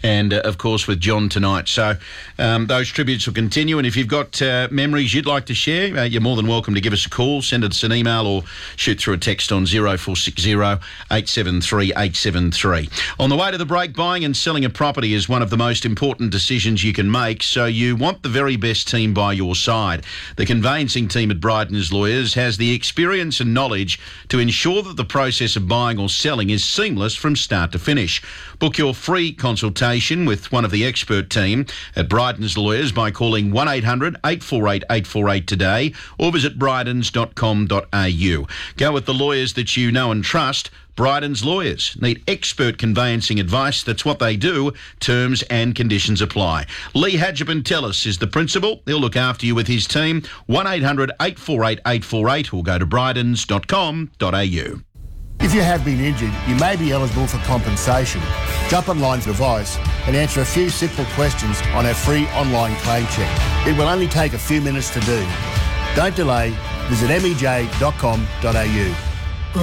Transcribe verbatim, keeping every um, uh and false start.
and, uh, of course, with John tonight. So um, those tributes will continue, and if you've got uh, memories you'd like to share, uh, you're more than welcome to give us a call, send us an email or shoot through a text on zero four six zero, eight seven three, eight seven three. On the way to the break, buying and selling a property is one of the most important decisions you can make, so you want the very best team by your side. The conveyancing team at Bryden's Lawyers has the experience and knowledge to ensure that the process of buying or selling is seamless from start to finish. Book your free consultation with one of the expert team at Bryden's Lawyers by calling one eight hundred, eight four eight, eight four eight today or visit brydens dot com dot a u. Go with the lawyers that you know and trust. Bryden's Lawyers need expert conveyancing advice. That's what they do. Terms and conditions apply. Lee Hadjipantelis is the principal. He'll look after you with his team. one eight hundred, eight four eight, eight four eight or go to brydens dot com dot a u. If you have been injured, you may be eligible for compensation. Jump online for advice and answer a few simple questions on our free online claim check. It will only take a few minutes to do. Don't delay. Visit m e j dot com dot a u.